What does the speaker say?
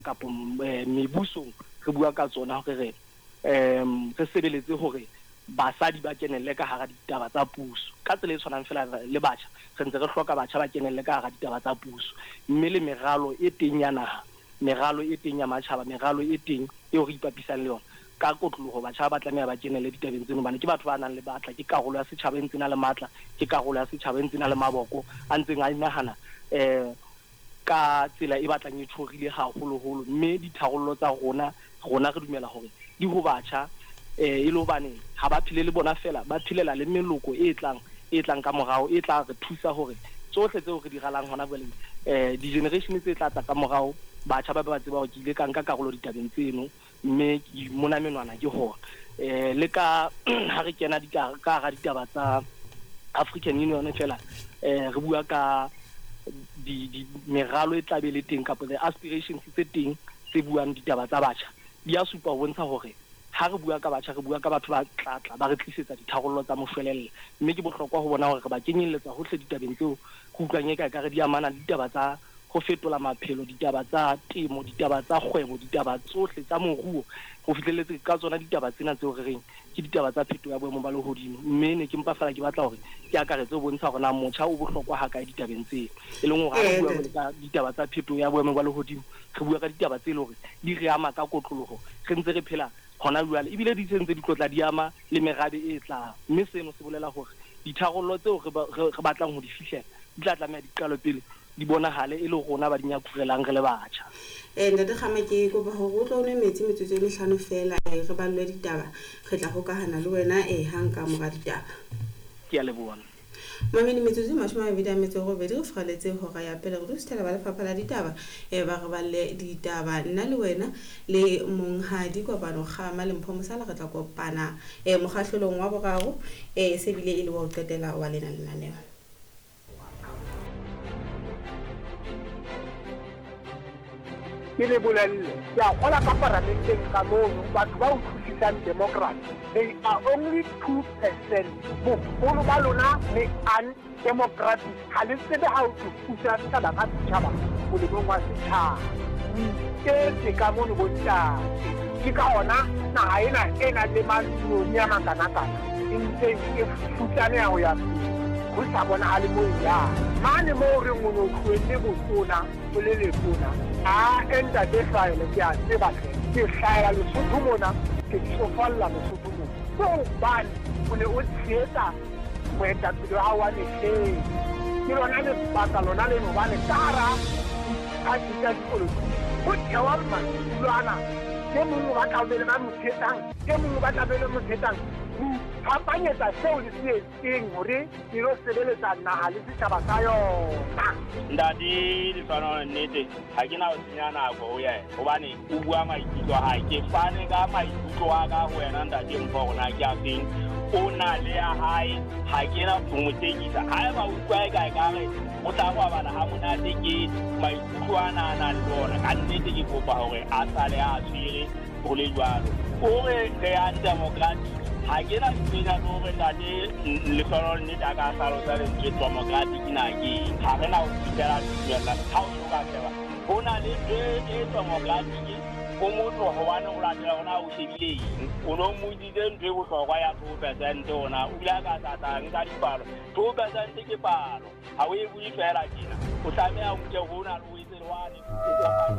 kapo mebusong re bua ka tsona hore re sebeletse hore basadi ba kenelle ka hara ditaba tsa puso ka tsela e tshwanang fela le batjha re ntse re hloka batjha ba kenelle ka hara ditaba tsa puso mme le meralo e teng ya naha meralo e teng ya matjhaba meralo e teng eo re ipapisang le yona ka kotloloho batjha ba tlameha ba kenelle ditabeng tseno bana ke batho ba nang le batla ke karolo ya setjhaba e ntse na le matla ke karolo ya setjhaba e ntse na le maboko a ntseng a inahana ka tsela e batlang e thorile haholoholo mme ditharollo tsa rona re dumela hore di ho batjha e le hobane ha ba phile le bona fela ba philela le meloko e tlang ka morao e tla re thusa hore tsohle tseo re di ralang hona jwale di generation tse tla tsa ka morao batjha ba tseba hore ke ile ka nka karolo ditabeng tseno mme mona menwana ke hona le ka ha re kena ka hara ditaba tsa African Union fela re bua ka di meralo e tlabe le teng kapa the aspirations tse teng tse buang ditaba tsa batjha di a supa ho bontsha hore ha re bua ka batjha re bua ka batho ba tlatla ba re tlisetsa ditharollo tsa moshwelella mme ke bohlokwa ho bona hore re ba kenyelletsa hohle ditabeng tseo go utlwang ka re di amana le ditaba tsa go fetola maphelo ditaba tsa temo ditaba tsa kgwebo ditaba tsohle tsa moruo go fihlelletse ka tsona ditaba tsena tseo re reng ke ditaba tsa pheto ya boemo ba lehodimo mme ne ke mpa fela ke batla hore ke akaretse ho bontsha hore na motjha o bohlokwa ha kae ditabeng tseo e leng hore ha re bua ka ditaba tsa pheto ya boemo ba lehodimo re bua ka ditaba tse le hore di re ama ka kotloloho re ntse re phela hona jwale ebile di sentse di tlotla di ama le merabe e tlang mme seno se bolela hore ditharollo tseo re batlang ho di fihlela di tla tlameha di qalo pele di bonahale e le rona ba dinyakurelang re le batjha ntate Kgama ke kopa hore o tlo nwe metsi metsotso e 5 fela re ballwe ditaba re tla hokahana le wena hang ka mora ditaba ke a leboha mamedi metsotso 28 re fgaletse hora ya pele re stela ba lefapha la ditaba ba re balle ditaba nna le wena le monghadi kopano Kgama le Mpho Mosala re tla kopana mokgahlelong wa boraro se bile e le wa qetela wa lena lenaneo ke le bolelle ya gola ka parlamenteng ka mono batho ba utlwisisang democracy they are only 2%. Bogolo ba lona le undemocratic ha le tsebe ha o thusa setjhaba ka setjhaba molemong wa setjhaba ke ka mono bontate ke ka ona naha ena le matlong ya makanakana e ntse e futlane ya ho ya go sa bona a le mo ya mane mo re ngono tlwele botona le letona enda de file ke a tseba ke hlaya le sotho mona ke tsofalla le sotho mona so ban o ne o tshetsa moeta pele ha wa le ke lona le baka lona le no bane tara a ditsa dipolotiki o tsewa lwana ke mongwe ba tlabele ba mothetang ke mongwe ba tlabele mothetang phapanyetsa seo le se etseng hore e lo sebeletsa naha le setjhaba sa yona ndadi di tshwana nnete ha ke na ho senya nako ho yena hobane o bua maikutlo ha ke fane ka maikutlo wa ka ho yena ndadi Mpho rona ke a feng o na le ya hae ha ke na mo tekisa ha ba utlwa ka re o tla go bana ha monate ke maikutlo ana na le bona ka nnete ke kopa hore a sale a tshwere ho le jwalo o re ya democracy ha ke na tsena no re ndade le tsolo ne da ka salo sa le democratic na ke ha re na ho fitela tsela ha o ka tseba bona le democratic o motho ho bana o latela ona o shebile o no mo dile ntwe go hlokwa ya 2% ona o ile ka tata nka dipalo 2% ke palo ha o e bui fela kina o tsamea o ke hona le o itse lwane